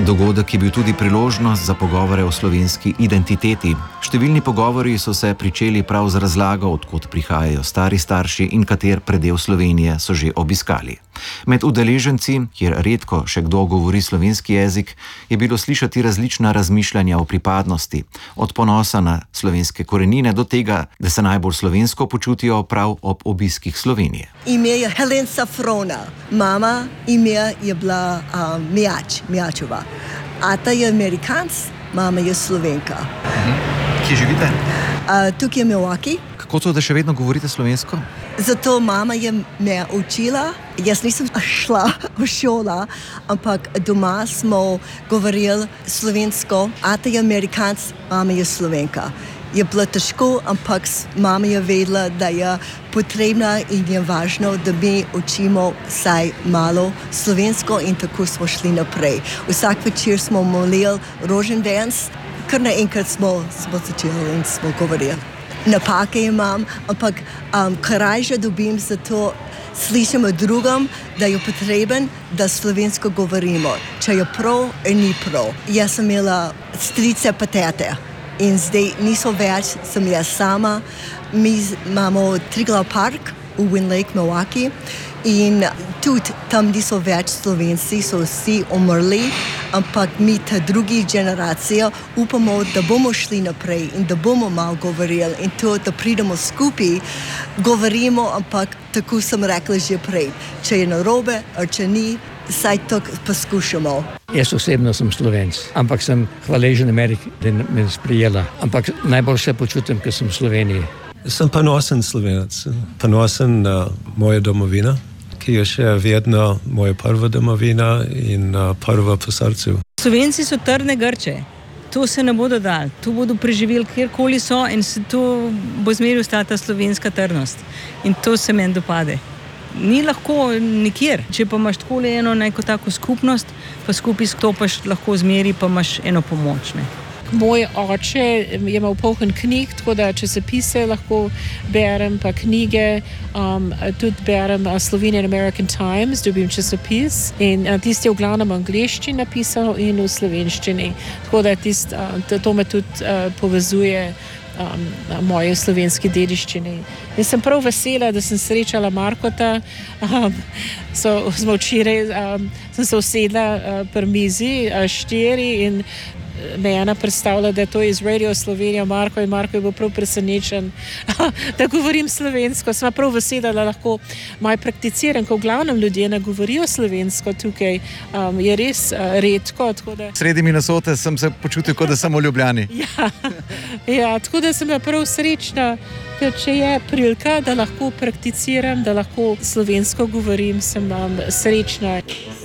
Dogodek je bil tudi priložnost za pogovore o slovenski identiteti. Številni pogovori so se pričeli prav z razlago, odkot prihajajo stari starši in kater predel Slovenije so že obiskali. Med udeleženci, kjer redko še kdo govori slovenski jezik, je bilo slišati različna razmišljanja o pripadnosti, od ponosa na slovenske korenine do tega, da se najbolj slovensko počutijo prav ob obiskih Slovenije. Ime je Helen Safrona, mama ime je bila Mijačeva. Ata je Amerikanc, mama je Slovenka. Kje živite? Tukaj je Milwaukee. Kako to, da še vedno govorite slovensko? Zato mama je me učila. Jaz nisem šla v šolo, ampak doma smo govorili slovensko. Ata je Amerikanc, mama je Slovenka. Je bilo težko, ampak mama je vedela, da je potrebna in je važno, da mi učimo vsaj malo slovensko in tako smo šli naprej. Vsak večer smo molili rožendan, kar naenkrat smo začeli in smo govorili. Napake imam, ampak korajža dobim, zato slišim od drugim, da je potreben, da slovensko govorimo. Če je prav, ni prav. Jaz sem imela strice pa tete. In zdaj niso več, sem jaz sama. Mi imamo Triglav park v Wind Lake, Milwaukee in tudi tam niso več Slovenci, so vsi umrli, ampak mi ta drugi generacija upamo, da bomo šli naprej in da bomo malo govorili in to, da pridemo skupaj, govorimo, ampak tako sem rekla že prej, če je narobe, ali če ni, saj to poskušamo. Jaz osebno sem Slovenc, ampak sem hvaležen Ameriki, da me sprijela. Ampak najbolj se počutim, ker sem v Sloveniji. Sem ponosen Slovenec, ponosen na mojo domovino, ki je še vedno moja prva domovina in prva po srcu. Slovenci so trdne grče. To se ne bodo dali. To bodo preživeli kjerkoli so in se to bo zmeraj ostala ta slovenska trdnost. In to se meni dopade. Ni lahko nikjer. Če pa imaš tako eno neko tako skupnost, pa skupaj stopaš lahko zmeri, pa imaš eno pomoč. Ne? Moj oče je imel poln knjig, tako da časopise lahko berem, pa knjige. Tudi berem Slovenian American Times, dobim časopis. In tisti je v glavnem angliščini napisal in v slovenščini. Tako da to me tudi povezuje moje slovenski dediščini. In sem prav vesela, da sem srečala Markota. Smo včeraj sem se usedla pri mizi 4 in me je ena predstavila, da je to iz Radio Slovenija Marko in Marko je bil prav presenečen, da govorim slovensko. Sem prav vesela, da lahko malo prakticiram, ko v glavnem ljudje ne govorijo slovensko tukaj. Je res redko. Sredi Minnesote sem se počutil, kot da sem v Ljubljani. Ja, tako da sem prav srečna, ker če je prilika, da lahko prakticiram, da lahko slovensko govorim, sem srečna.